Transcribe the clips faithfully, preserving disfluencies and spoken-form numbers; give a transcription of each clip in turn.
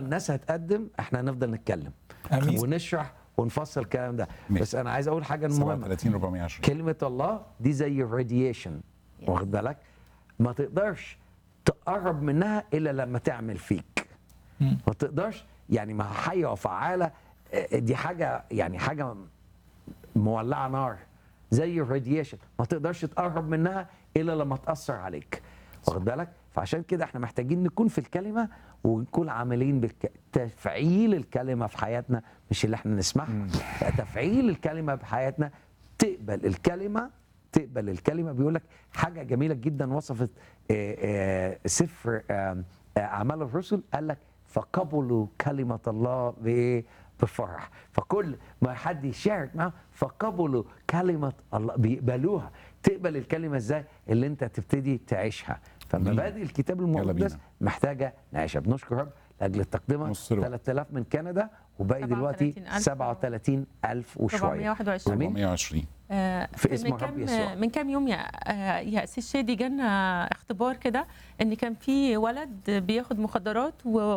الناس هتقدم احنا هنفضل نتكلم أمين. ونشرح ونفصل الكلام ده. ماشي. بس انا عايز اقول حاجه سبعة مهمه. وثلاثين أربعمية وعشرين كلمه الله دي زي الراديشن، واخد بالك؟ ما تقدرش تقرب منها الا لما تعمل فيك. ما تقدرش يعني ما حيه وفعاله، دي حاجه يعني حاجه مولعه نار زي الراديشن، ما تقدرش تقرب منها الا لما تاثر عليك، واخد بالك؟ فعشان كده احنا محتاجين نكون في الكلمه ونكون عاملين بتفعيل الكلمه في حياتنا، مش اللي احنا نسمعها، تفعيل الكلمه في حياتنا. تقبل الكلمه تقبل الكلمه. بيقول لك حاجه جميله جدا وصفت آآ آآ سفر آآ اعمال الرسل، قال لك فقبلوا كلمه الله بايه؟ بفرح. فكل ما حد يشارك معه فقبلوا كلمه الله، بيقبلوها. تقبل الكلمه ازاي؟ اللي انت تبتدي تعيشها. فمبادئ الكتاب المقدس محتاجه نعيشها. بنشكر رب لاجل التقدمه ثلاثة آلاف من كندا، وباقي دلوقتي سبعة وثلاثين ألف وشويه. أربعمية وعشرين آه في اسم من الرب كام يسوع. من كام يوم يا آه يا أسيس شادي جانا اختبار كده ان كان في ولد بياخد مخدرات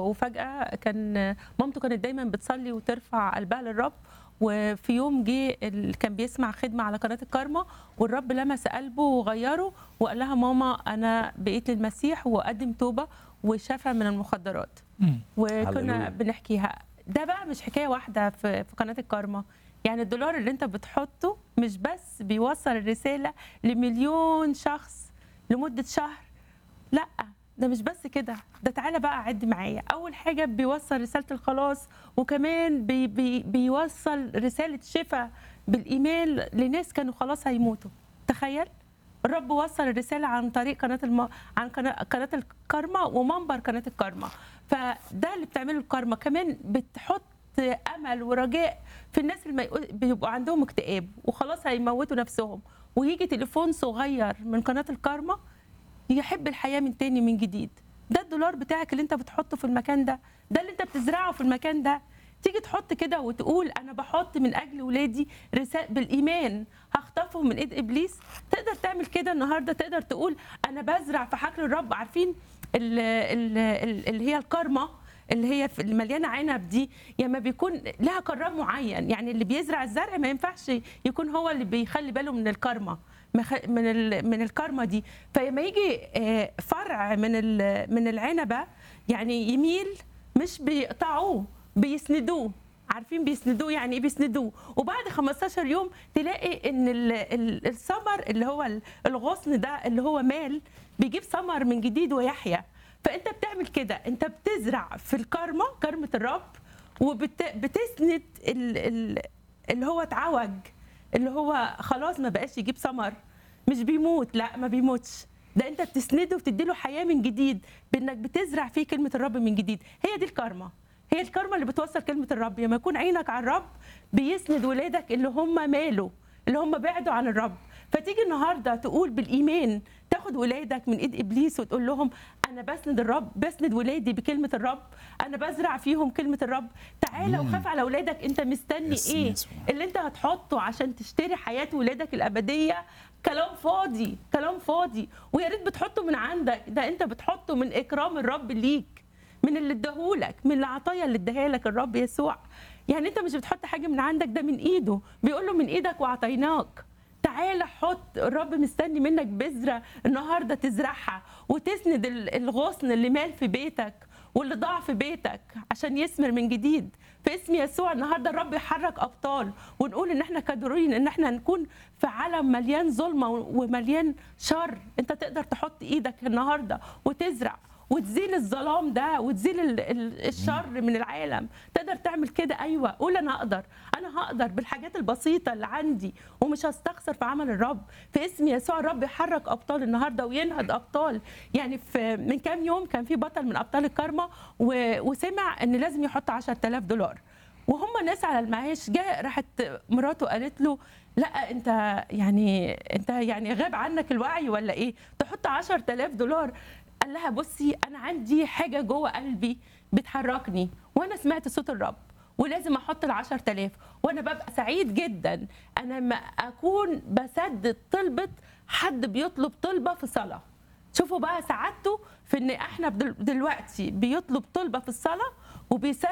وفجاه كان مامته كانت دايما بتصلي وترفع قلبها للرب، وفي يوم جه كان بيسمع خدمه على قناه الكارما والرب لمس قلبه وغيره وقال لها ماما انا بقيت للمسيح وقدم توبه وشفى من المخدرات. وكنا بنحكيها ده بقى مش حكايه واحده في في قناه الكارما، يعني الدولار اللي انت بتحطه مش بس بيوصل الرساله لمليون شخص لمده شهر، لا ده مش بس كده، ده تعالى بقى عد معايا. اول حاجه بيوصل رساله الخلاص، وكمان بي بي بيوصل رساله شفاء بالايمان لناس كانوا خلاص هيموتوا. تخيل الرب وصل الرساله عن طريق قناه الم... عن قناه الكارما ومنبر قناه الكارما. فده اللي بتعمله الكارما، كمان بتحط امل ورجاء في الناس اللي بيبقوا عندهم اكتئاب وخلاص هيموتوا نفسهم، ويجي تليفون صغير من قناه الكارما يحب الحياه من تاني من جديد. ده الدولار بتاعك اللي انت بتحطه في المكان ده، ده اللي انت بتزرعه في المكان ده. تيجي تحط كده وتقول انا بحط من اجل ولادي رسالة بالايمان هخطفهم من ايد ابليس. تقدر تعمل كده النهارده، تقدر تقول انا بزرع في حقل الرب. عارفين اللي هي الكارما اللي هي المليانه عنب دي لما بيكون لها كرام معين، يعني اللي بيزرع الزرع ما ينفعش يكون هو اللي بيخلي باله من الكارما من من الكارما دي. فلما يجي فرع من من العنبه يعني يميل مش بيقطعوه بيسندوه. عارفين بيسندوه يعني ايه؟ بيسندوه وبعد خمستاشر يوم تلاقي ان الثمر اللي هو الغصن ده اللي هو مال بيجيب ثمر من جديد ويحيى. فانت بتعمل كده، انت بتزرع في الكارما كرمه الرب وبتسند اللي هو اتعوج، اللي هو خلاص ما بقاش يجيب ثمر، مش بيموت، لا ما بيموتش، ده انت بتسنده وبتدي له حياه من جديد بانك بتزرع فيه كلمه الرب من جديد. هي دي الكارما، هي الكارما اللي بتوصل كلمه الرب. لما يكون عينك على الرب بيسند ولادك اللي هم ماله، اللي هم بعدوا عن الرب. فتيجي النهارده تقول بالايمان تاخد ولادك من ايد ابليس وتقول لهم انا بسند الرب، بسند ولادي بكلمه الرب، انا بزرع فيهم كلمه الرب. تعالى وخاف على ولادك. انت مستني ايه؟ يسمع. اللي انت هتحطه عشان تشتري حياه ولادك الابديه كلام فاضي، كلام فاضي. ويا ريت بتحطه من عندك، ده انت بتحطه من اكرام الرب ليك، من اللي اداهولك، من العطايا اللي اداها لك الرب يسوع. يعني انت مش بتحط حاجه من عندك، ده من ايده، بيقول له من ايدك وعطيناك. تعالى حط، الرب مستني منك بذره النهارده تزرعها وتسند الغصن اللي مال في بيتك واللي ضاع في بيتك عشان يثمر من جديد. في اسم يسوع النهارده الرب يحرك ابطال، ونقول ان احنا قادرين ان احنا نكون في عالم مليان ظلمه ومليان شر. انت تقدر تحط ايدك النهارده وتزرع وتزيل الظلام ده وتزيل الشر من العالم. تقدر تعمل كده. ايوه قول انا اقدر، انا هقدر بالحاجات البسيطه اللي عندي ومش هستخسر في عمل الرب. في اسم يسوع الرب يحرك ابطال النهارده وينهض ابطال. يعني في من كام يوم كان في بطل من ابطال الكارما وسمع ان لازم يحط عشرة آلاف دولار وهم ناس على المعاش. جاء راحت مراته قالت له لا انت يعني انت يعني غاب عنك الوعي ولا ايه تحط عشرة آلاف دولار؟ قال لها بصي انا عندي حاجه جوه قلبي بتحركني وانا سمعت صوت الرب ولازم احط العشر تلاف، وانا ببقى سعيد جدا انا ما اكون بسدد طلبه حد بيطلب طلبه في صلاه. شوفوا بقى سعادته في ان احنا دلوقتي بيطلب طلبه في الصلاه وبيساعد